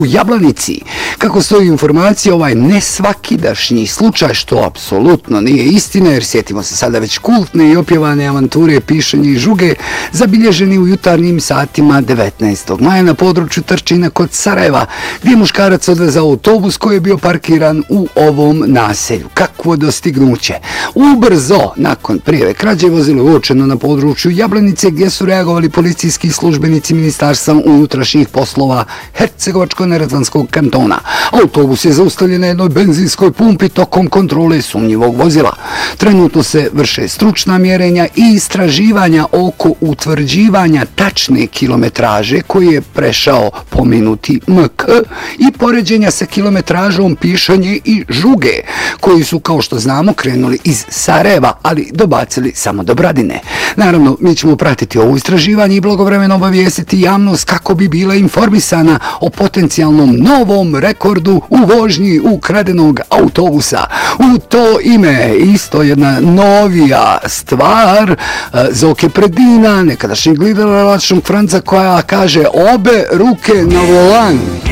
U Jablanici, kako stoji informacija, ovaj nesvakidašnji slučaj, što apsolutno nije istina, jer sjetimo se sada već kultne i opjevane avanture pišanje i žuge, zabilježeni u jutarnjim satima 19. maja na području Trčina kod Sarajeva, gdje je muškarac odvezao autobus koji je bio parkiran u ovom naselju. Kakvo dostignuće! Ubrzo, nakon prijave krađe, vozilo je uočeno na području Jablanice, gdje su reagovali policijski službenici Ministarstva unutrašnjih poslova Hercegovačko-neretvanskog kantona. Autobus je zaustavljen na jednoj benzinskoj pumpi tokom kontrole sumnjivog vozila. Trenutno se vrše stručna mjerenja i istraživanja oko utvrđivanja tačne kilometraže koji je prešao pomenuti MK i poređenja sa kilometražom pišanje i žuge, koji su, kao što znamo, krenuli iz Sarajeva, ali dobacili samo do Bradine. Naravno, mi ćemo pratiti ovo istraživanje i blagovremeno obavijestiti javnost kako bi bila informisana o potencijalnom novom rekordu u vožnji ukradenog autobusa. U to ime isto jedna novija stvar Zoke Predina, nekadašnjeg lidera Lačnog Franca, koja kaže obe ruke na volan.